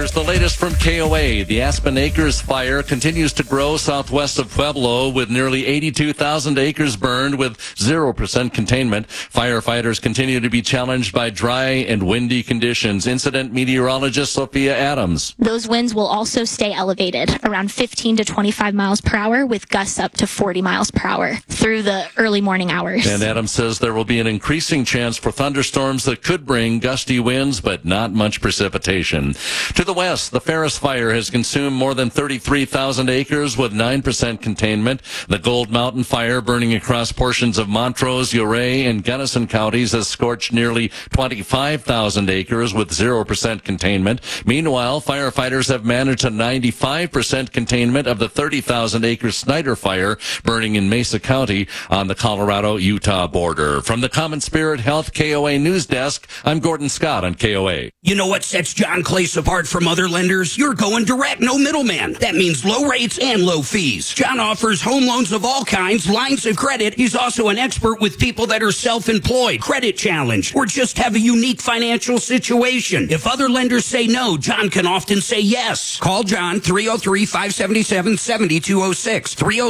Here's the latest from KOA. The Aspen Acres fire continues to grow southwest of Pueblo with nearly 82,000 acres burned with 0% containment. Firefighters continue to be challenged by dry and windy conditions. Incident meteorologist Sophia Adams. Those winds will also stay elevated, around 15 to 25 miles per hour with gusts up to 40 miles per hour through the early morning hours. And Adams says there will be an increasing chance for thunderstorms that could bring gusty winds, but not much precipitation. To the west, the Ferris fire has consumed more than 33,000 acres with 9% containment. The Gold Mountain fire, burning across portions of Montrose, Ouray, and Gunnison counties, has scorched nearly 25,000 acres with 0% containment. Meanwhile, firefighters have managed a 95% containment of the 30,000-acre Snyder fire burning in Mesa County on the Colorado-Utah border. From the Common Spirit Health KOA News Desk, I'm Gordon Scott on KOA. You know what sets John Clace apart from other lenders? You're going direct, no middleman. That means low rates and low fees. John offers home loans of all kinds, lines of credit. He's also an expert with people that are self-employed, credit challenged, or just have a unique financial situation. If other lenders say no, John can often say yes. Call John 303-577-7206.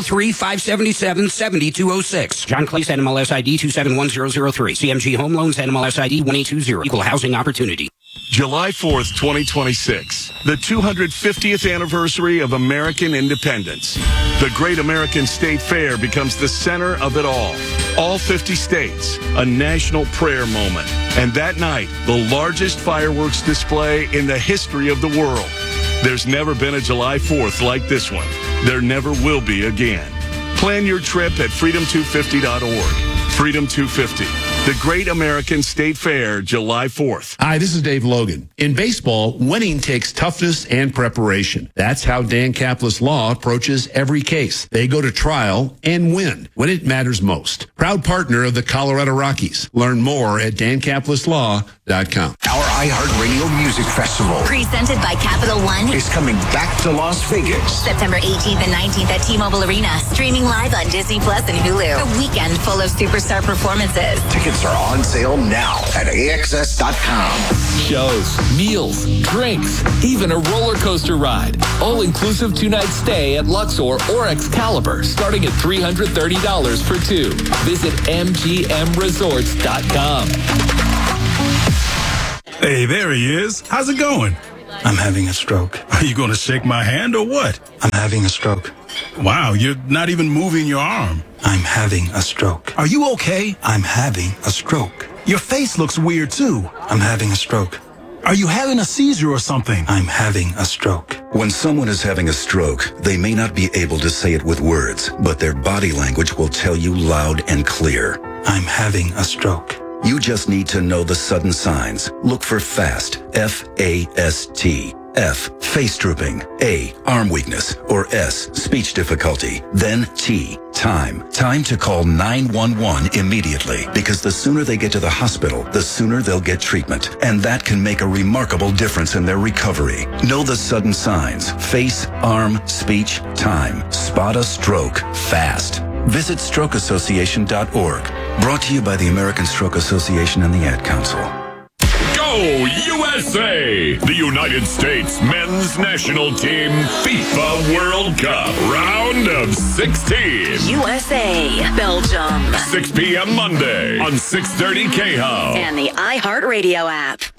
303-577-7206. John Clace, NMLS ID 271003. CMG Home Loans, NMLS ID 1820. Equal Housing Opportunity. July 4th, 2026, the 250th anniversary of American independence. The Great American State Fair becomes the center of it all. All 50 states, a national prayer moment. And that night, the largest fireworks display in the history of the world. There's never been a July 4th like this one. There never will be again. Plan your trip at freedom250.org. Freedom 250, the Great American State Fair, July 4th. Hi, this is Dave Logan. In baseball, winning takes toughness and preparation. That's how Dan Caplis Law approaches every case. They go to trial and win when it matters most. Proud partner of the Colorado Rockies. Learn more at dancaplisLaw.com. Our iHeartRadio Music Festival, presented by Capital One, is coming back to Las Vegas. September 18th and 19th at T-Mobile Arena. Streaming live on Disney Plus and Hulu. A weekend full of superstar performances. Tickets are on sale now at AXS.com. Shows, meals, drinks, even a roller coaster ride. All-inclusive two-night stay at Luxor or Excalibur, starting at $330 for two. Visit MGMResorts.com. Hey, there he is. How's it going? I'm having a stroke. Are you going to shake my hand or what? I'm having a stroke. Wow, you're not even moving your arm. I'm having a stroke. Are you okay? I'm having a stroke. Your face looks weird, too. I'm having a stroke. Are you having a seizure or something? I'm having a stroke. When someone is having a stroke, they may not be able to say it with words, but their body language will tell you loud and clear. I'm having a stroke. You just need to know the sudden signs. Look for FAST, F-A-S-T. F, face drooping. A, arm weakness. Or S, speech difficulty. Then T, time. Time to call 911 immediately, because the sooner they get to the hospital, the sooner they'll get treatment. And that can make a remarkable difference in their recovery. Know the sudden signs. Face, arm, speech, time. Spot a stroke fast. Visit strokeassociation.org. Brought to you by the American Stroke Association and the Ad Council. Go USA! The United States men's national team FIFA World Cup round of 16. USA, Belgium. 6 p.m. Monday on 630 KHO. And the iHeartRadio app.